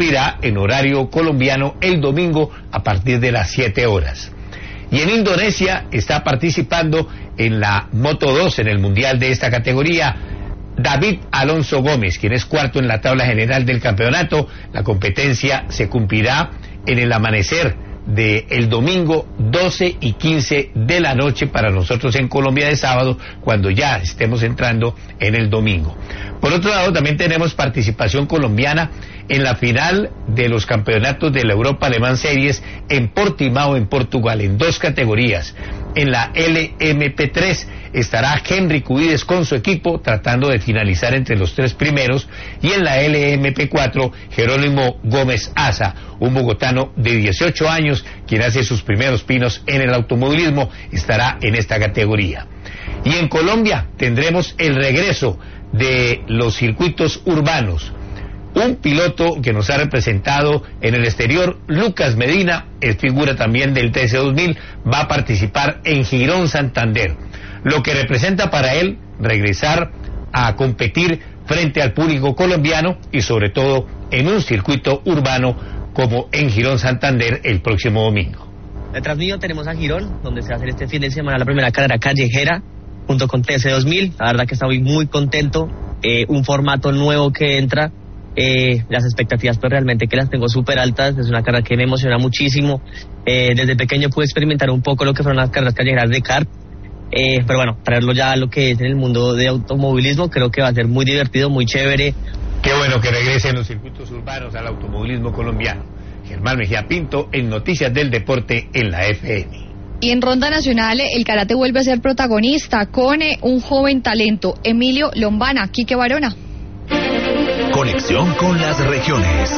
cumplirá en horario colombiano el domingo a partir de las 7 horas. Y en Indonesia está participando en la Moto 2 en el Mundial de esta categoría David Alonso Gómez, quien es cuarto en la tabla general del campeonato. La competencia se cumplirá en el amanecer del domingo 12 y 15 de la noche para nosotros en Colombia de sábado, cuando ya estemos entrando en el domingo. Por otro lado, también tenemos participación colombiana en la final de los campeonatos de la Europa Le Mans Series en Portimao, en Portugal, en 2 categorías. En la LMP3 estará Henry Cubides con su equipo tratando de finalizar entre los 3 primeros, y en la LMP4 Jerónimo Gómez Aza, un bogotano de 18 años quien hace sus primeros pinos en el automovilismo, estará en esta categoría. Y en Colombia tendremos el regreso de los circuitos urbanos. Un piloto que nos ha representado en el exterior, Lucas Medina, es figura también del TC2000, va a participar en Girón Santander, lo que representa para él regresar a competir frente al público colombiano y sobre todo en un circuito urbano como en Girón Santander el próximo domingo. Detrás mío tenemos a Girón, donde se va a hacer este fin de semana la primera carrera callejera junto con TC2000. La verdad que estoy muy contento, un formato nuevo que entra. Las expectativas pues realmente que las tengo súper altas. Es una carrera que me emociona muchísimo. Desde pequeño pude experimentar un poco lo que fueron las carreras callejeras de kart, pero bueno, traerlo ya a lo que es en el mundo de automovilismo creo que va a ser muy divertido, muy chévere. Qué bueno que regresen los circuitos urbanos al automovilismo colombiano. Germán Mejía Pinto en Noticias del Deporte en la FM. Y en ronda nacional, el karate vuelve a ser protagonista con un joven talento, Emilio Lombana. Quique Barona. Conexión con las regiones.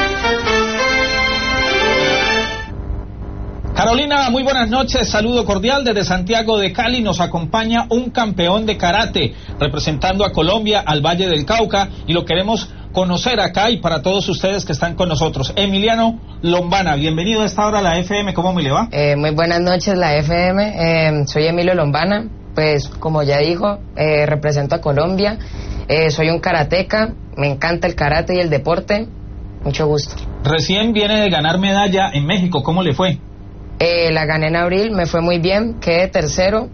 Carolina, muy buenas noches, saludo cordial desde Santiago de Cali. Nos acompaña un campeón de karate representando a Colombia, al Valle del Cauca, y lo queremos conocer acá y para todos ustedes que están con nosotros. Emiliano Lombana, bienvenido a esta hora a la FM, ¿cómo me le va? Muy buenas noches, la FM, soy Emilio Lombana, pues como ya dijo, represento a Colombia, soy un karateca, me encanta el karate y el deporte, mucho gusto. Recién viene de ganar medalla en México, ¿cómo le fue? La gané en abril, me fue muy bien, quedé tercero,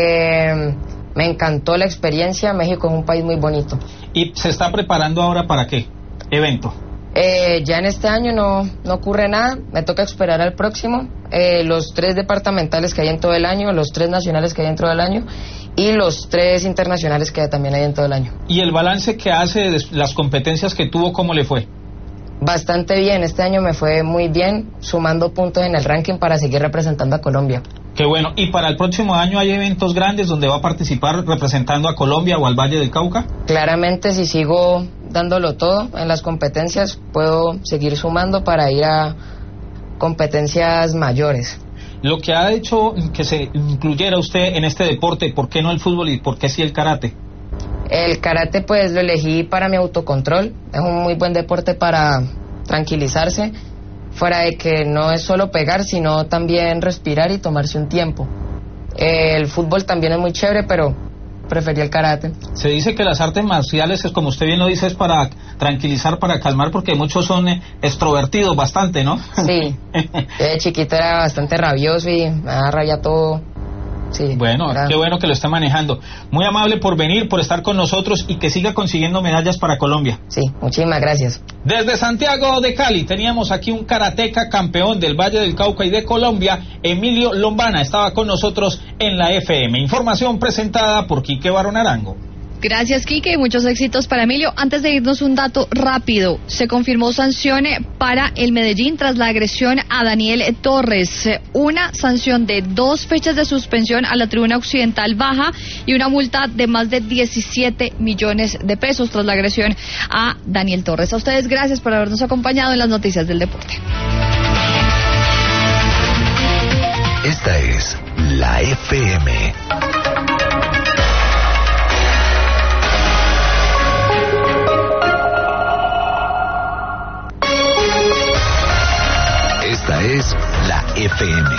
me encantó la experiencia. México es un país muy bonito. ¿Y se está preparando ahora para qué evento? Ya en este año no ocurre nada, me toca esperar al próximo, los 3 departamentales que hay en todo el año, los 3 nacionales que hay dentro del año y los 3 internacionales que también hay en todo el año. ¿Y el balance que hace de las competencias que tuvo, cómo le fue? Bastante bien, este año me fue muy bien, sumando puntos en el ranking para seguir representando a Colombia. Qué bueno. ¿Y para el próximo año hay eventos grandes donde va a participar representando a Colombia o al Valle del Cauca? Claramente, si sigo dándolo todo en las competencias, puedo seguir sumando para ir a competencias mayores. Lo que ha hecho que se incluyera usted en este deporte, ¿por qué no el fútbol y por qué sí el karate? El karate pues lo elegí para mi autocontrol, es un muy buen deporte para tranquilizarse, fuera de que no es solo pegar, sino también respirar y tomarse un tiempo. El fútbol también es muy chévere, pero preferí el karate. Se dice que las artes marciales, es como usted bien lo dice, es para tranquilizar, para calmar, porque muchos son extrovertidos bastante, ¿no? Sí, de chiquito era bastante rabioso y me da rabia todo. Sí, bueno, qué bueno que lo esté manejando. Muy amable por venir, por estar con nosotros y que siga consiguiendo medallas para Colombia. Sí, muchísimas gracias. Desde Santiago de Cali teníamos aquí un karateca campeón del Valle del Cauca y de Colombia, Emilio Lombana, estaba con nosotros en la FM. Información presentada por Quique Barón Arango. Gracias, Quique, y muchos éxitos para Emilio. Antes de irnos, un dato rápido. Se confirmó sanción para el Medellín tras la agresión a Daniel Torres. Una sanción de 2 fechas de suspensión a la tribuna occidental baja y una multa de más de 17 millones de pesos tras la agresión a Daniel Torres. A ustedes, gracias por habernos acompañado en las noticias del deporte. Esta es la FM. Esta es la FM.